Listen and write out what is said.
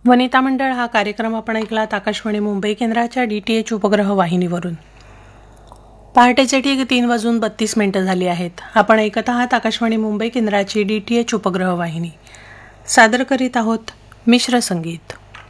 वनिता मंडळ हा कार्यक्रम आपण ऐकलात आकाशवाणी मुंबई केंद्राच्या DTH उपग्रह वाहिनीवरून. पहाटेचे ठीक 3:32 झाली आहेत. आपण ऐकत आहात आकाशवाणी मुंबई केंद्राची DTH उपग्रह वाहिनी. सादर करीत आहोत मिश्र संगीत.